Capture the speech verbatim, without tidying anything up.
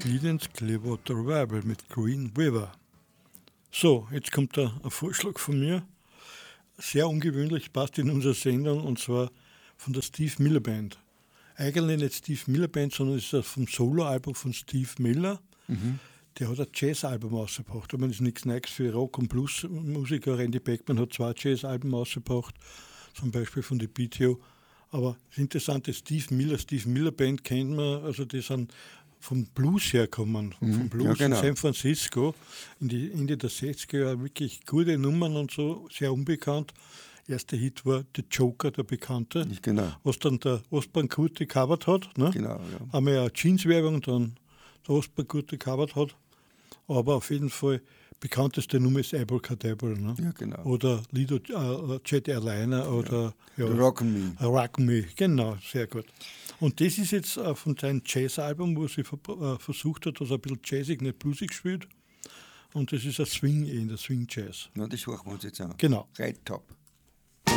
Creedence Clearwater Revival mit Green River. So, jetzt kommt da ein Vorschlag von mir. Sehr ungewöhnlich, passt in unsere Sendung, und zwar von der Steve Miller Band. Eigentlich nicht Steve Miller Band, sondern es ist vom Soloalbum von Steve Miller. Mhm. Der hat ein Jazz-Album rausgebracht. Ich meine, das ist nichts Neues für Rock- und Blues-Musiker. Randy Bachman hat zwei Jazz-Alben rausgebracht, zum Beispiel von The B T O. Aber das Interessante, Steve Miller, Steve Miller Band kennt man, also die sind vom Blues herkommen, mhm. vom Blues ja, genau. in San Francisco in die Ende der sechziger Jahre, wirklich gute Nummern und so, sehr unbekannt. Erster Hit war The Joker, der Bekannte, genau. was dann der Ostbahn Kurt gecovert hat. Ne? Genau, ja. Einmal eine Jeans-Werbung, dann der Ostbahn Kurt gecovert hat. Aber auf jeden Fall, bekannteste Nummer ist Abracadabra. Ne? Ja, genau. Oder Lido äh, Jet Airliner oder ja. Ja, Rock'n' Me. Rock'n' Me, genau, sehr gut. Und das ist jetzt äh, von seinem Jazz-Album, wo sie ver- äh, versucht hat, dass er ein bisschen jazzig, nicht bluesig spielt. Und das ist ein Swing, in der Swing-Jazz. Ja, das hören wir uns jetzt an. Genau. Right top.